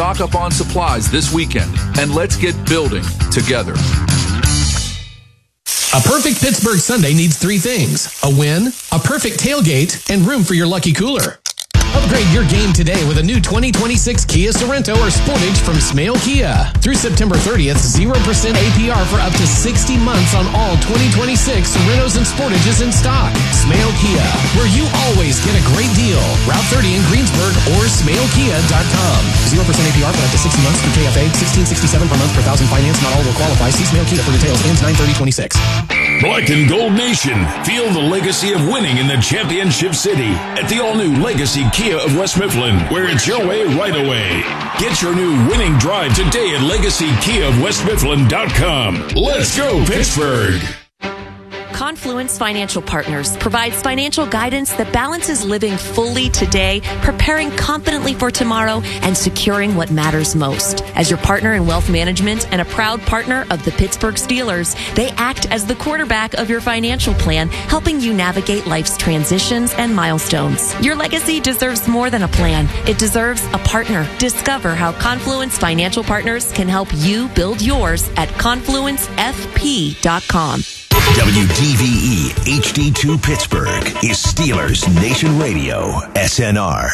Stock up on supplies this weekend, and let's get building together. A perfect Pittsburgh Sunday needs 3 things: a win, a perfect tailgate, and room for your lucky cooler. Upgrade your game today with a new 2026 Kia Sorento or Sportage from Smale Kia. Through September 30th, 0% APR for up to 60 months on all 2026 Sorentos and Sportages in stock. Smale Kia, where you always get a great deal. Route 30 in Greensburg or smalekia.com. 0% APR for up to 60 months through KFA. $16.67 per month per thousand finance. Not all will qualify. See Smale Kia for details. Ends 9/30/26. Black and Gold Nation. Feel the legacy of winning in the championship city at the all-new Legacy Kia of West Mifflin, where it's your way right away. Get your new winning drive today at LegacyKiaofWestMifflin.com. Let's go, Pittsburgh! Confluence Financial Partners provides financial guidance that balances living fully today, preparing confidently for tomorrow, and securing what matters most. As your partner in wealth management and a proud partner of the Pittsburgh Steelers, they act as the quarterback of your financial plan, helping you navigate life's transitions and milestones. Your legacy deserves more than a plan. It deserves a partner. Discover how Confluence Financial Partners can help you build yours at confluencefp.com. WDVE HD2 Pittsburgh is Steelers Nation Radio, SNR.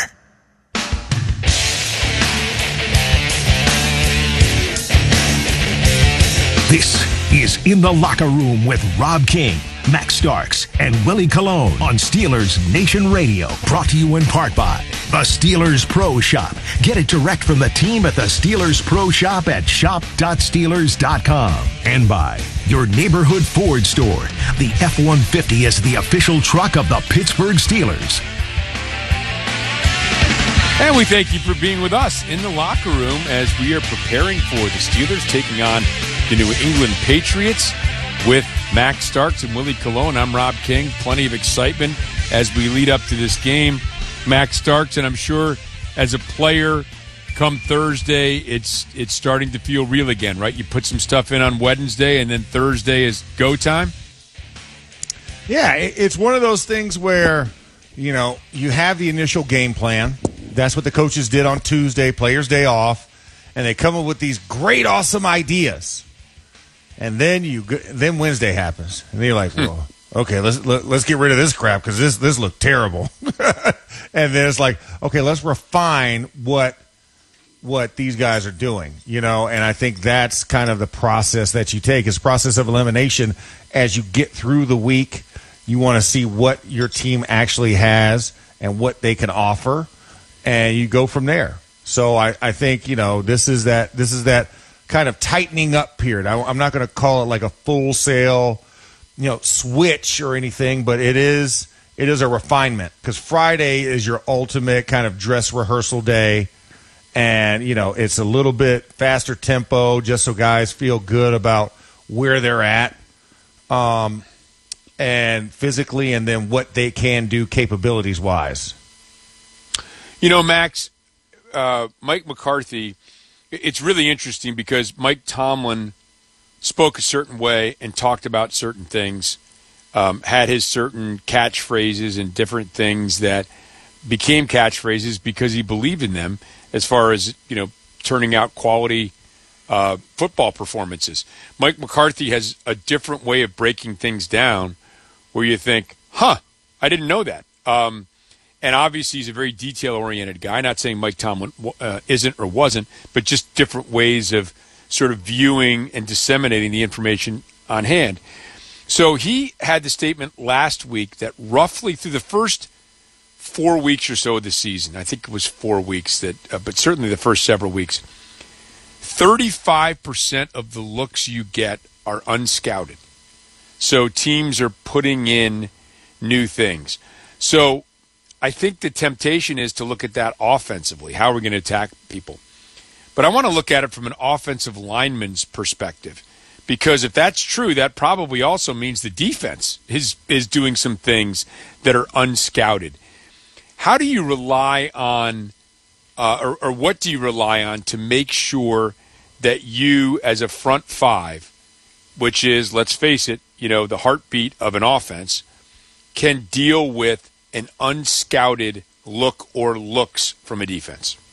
This is In the Locker Room with Rob King, Max Starks, and Willie Colon on Steelers Nation Radio. Brought to you in part by the Steelers Pro Shop. Get it direct from the team at the Steelers Pro Shop at shop.steelers.com. And by your neighborhood Ford store. The F-150 is the official truck of the Pittsburgh Steelers. And we thank you for being with us in the locker room as we are preparing for the Steelers taking on the New England Patriots with Max Starks and Willie Colon. I'm Rob King. Plenty of excitement as we lead up to this game. Max Starks, and I'm sure as a player, come Thursday, it's starting to feel real again, right? You put some stuff in on Wednesday, and then Thursday is go time? Yeah, it's one of those things where, you know, you have the initial game plan. That's what the coaches did on Tuesday, Players' Day off, and they come up with these great, awesome ideas. And then Wednesday happens, and then you're like, well, okay, let's get rid of this crap because this looked terrible. And then it's like, okay, let's refine what these guys are doing, you know. And I think that's kind of the process that you take. It's a process of elimination. As you get through the week, you want to see what your team actually has and what they can offer, and you go from there. So I think, you know, this is that kind of tightening up period. I'm not going to call it like a full sale, you know, switch or anything, but it is a refinement because Friday is your ultimate kind of dress rehearsal day. And, you know, it's a little bit faster tempo just so guys feel good about where they're at and physically, and then what they can do capabilities-wise. You know, Max, Mike McCarthy, it's really interesting because Mike Tomlin spoke a certain way and talked about certain things, had his certain catchphrases and different things that became catchphrases because he believed in them as far as, you know, turning out quality football performances. Mike McCarthy has a different way of breaking things down where you think, I didn't know that. And obviously he's a very detail-oriented guy. Not saying Mike Tomlin isn't or wasn't, but just different ways of sort of viewing and disseminating the information on hand. So he had the statement last week that roughly through the first 4 weeks or so of the season, I think it was 4 weeks, but certainly the first several weeks, 35% of the looks you get are unscouted. So teams are putting in new things. So I think the temptation is to look at that offensively. How are we going to attack people? But I want to look at it from an offensive lineman's perspective. Because if that's true, that probably also means the defense is doing some things that are unscouted. How do you rely on, or what do you rely on to make sure that you, as a front five, which is, let's face it, you know, the heartbeat of an offense, can deal with an unscouted look or looks from a defense?